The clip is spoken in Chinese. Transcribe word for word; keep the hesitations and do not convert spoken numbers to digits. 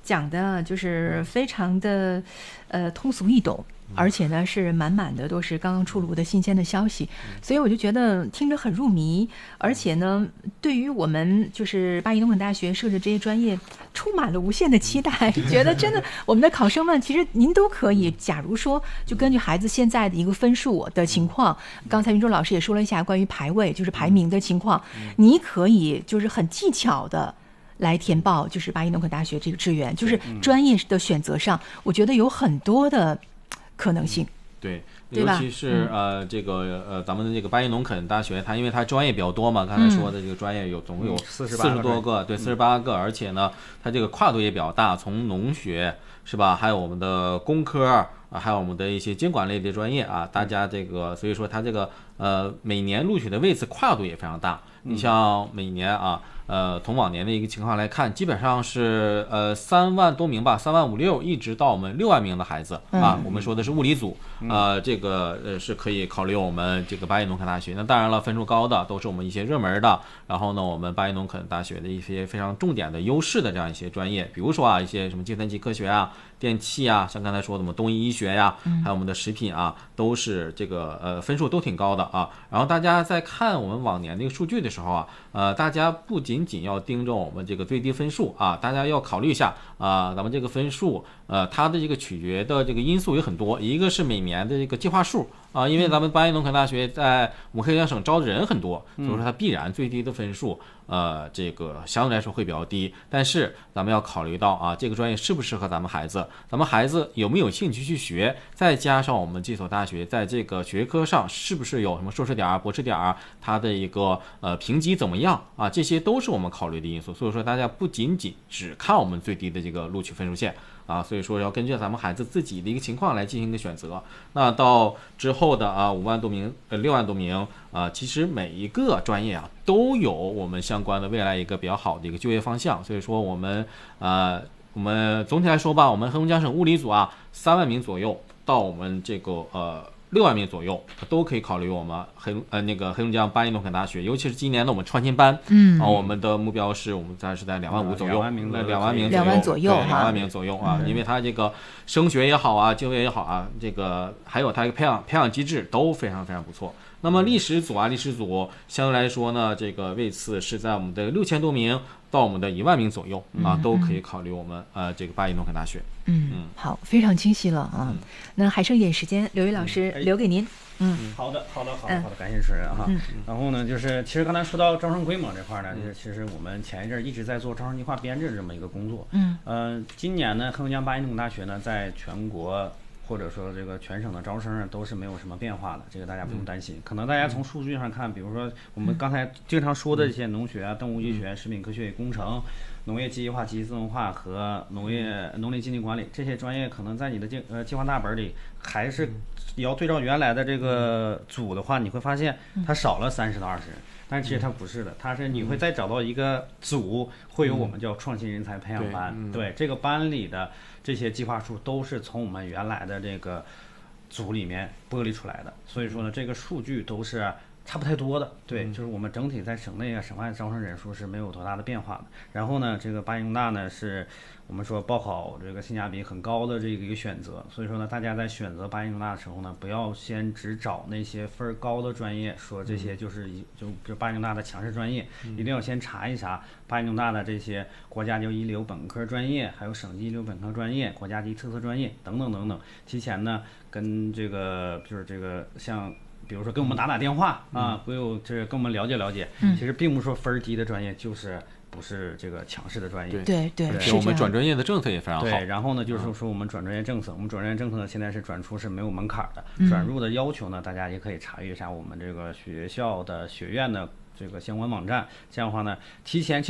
讲的就是非常的呃通俗易懂。而且呢，是满满的都是刚刚出炉的新鲜的消息，所以我就觉得听着很入迷。而且呢，对于我们就是巴黎农垦大学设置这些专业，充满了无限的期待。觉得真的，我们的考生们其实您都可以，假如说就根据孩子现在的一个分数的情况，刚才云洲老师也说了一下关于排位，就是排名的情况，你可以就是很技巧的来填报，就是巴黎农垦大学这个志愿，就是专业的选择上，我觉得有很多的可能性， 对，尤其是、嗯、呃这个呃咱们的这个巴黎农垦大学，它因为它专业比较多嘛，刚才说的这个专业有总共有四十多个，对，四十八个，而且呢，它这个跨度也比较大，从农学是吧，还有我们的工科啊，还有我们的一些监管类的专业啊，大家这个所以说它这个呃每年录取的位次跨度也非常大。你像每年啊，呃，从往年的一个情况来看，基本上是呃三万多名吧，三万五六，一直到我们六万名的孩子啊。我们说的是物理组，呃，这个呃是可以考虑我们这个巴黎农垦大学。那当然了，分数高的都是我们一些热门的，然后呢，我们巴黎农垦大学的一些非常重点的优势的这样一些专业，比如说啊，一些什么计算机科学啊、电气啊，像刚才说的我们东医医学呀、啊，还有我们的食品啊，都是这个呃分数都挺高的啊。然后大家在看我们往年的一个数据的时候啊，呃，大家不仅仅要盯着我们这个最低分数啊，大家要考虑一下啊，咱们这个分数呃，它的这个取决的这个因素有很多，一个是每年的这个计划数啊，因为咱们巴黎农垦大学在我们黑龙江省招的人很多，所以说它必然最低的分数呃，这个相对来说会比较低。但是咱们要考虑到啊，这个专业适不适合咱们孩子，咱们孩子有没有兴趣去学，再加上我们这所大学在这个学科上是不是有什么硕士点儿、博士点儿，它的一个呃评级怎么样啊，这些都是我们考虑的因素。所以说大家不仅仅只看我们最低的这个录取分数线啊，所以说要根据咱们孩子自己的一个情况来进行一个选择。那到之后的啊五万多名呃六万多名啊，其实每一个专业啊都有我们相关的未来一个比较好的一个就业方向。所以说我们呃我们总体来说吧，我们黑龙江省物理组啊三万名左右到我们这个呃六万名左右都可以考虑我们黑呃那个黑龙江巴黎农垦大学，尤其是今年的我们创新班，嗯，啊，我们的目标是我们暂时在两万五左右，两万名两万名两万左右， 两万名左右啊，因为它这个升学也好啊，就业也好啊，这个还有它一个培养培养机制都非常非常不错。那么历史组啊，历史组相对来说呢，这个位次是在我们的六千多名到我们的一万名左右啊， 嗯、 都可以考虑我们呃这个巴黎农垦大学。 嗯嗯，好，非常清晰了啊。嗯、那还剩一点时间，刘宇老师、嗯、留给您。 嗯，好的，好的，好的，好的，感谢主持人哈。嗯、然后呢，就是其实刚才说到招生规模这块呢，就是其实我们前一阵一直在做招生计划编制这么一个工作。嗯，呃，今年呢，黑龙江巴黎农垦大学呢，在全国或者说这个全省的招生呢，都是没有什么变化的，这个大家不用担心。可能大家从数据上看，比如说我们刚才经常说的这些农学啊、动物医学、食品科学与工程、农业机械化、机器自动化和农业农林经济管理这些专业，可能在你的计呃计划大本里还是要对照原来的这个组的话，你会发现它少了三十到二十人。但其实它不是的，它是你会再找到一个组，会有我们叫创新人才培养班。嗯、对, 对这个班里的这些计划数都是从我们原来的这个组里面剥离出来的，所以说呢，这个数据都是差不太多的。对，就是我们整体在省内啊、省外招生人数是没有多大的变化的。然后呢，这个巴黎农大呢是我们说报考这个性价比很高的这个一个选择，所以说呢，大家在选择巴黎农大的时候呢，不要先只找那些分高的专业，说这些就是就比如巴黎农大的强势专业，一定要先查一查巴黎农大的这些国家级一流本科专业，还有省级一流本科专业、国家级特色专业等等等等，提前呢跟这个就是这个像。比如说跟我们打打电话啊，不用这跟我们了解了解。嗯、其实并不是说分低的专业就是不是这个强势的专业。 对对对， 我们转专业的政策也非常好。 对，然后呢，就是说我们转专业政策，我们转专业政策呢现在是转出是没有门槛的，嗯、转入的要求呢，大家也可以查阅一下我们这个学校的学院的这个相关网站。这样的话呢，提前。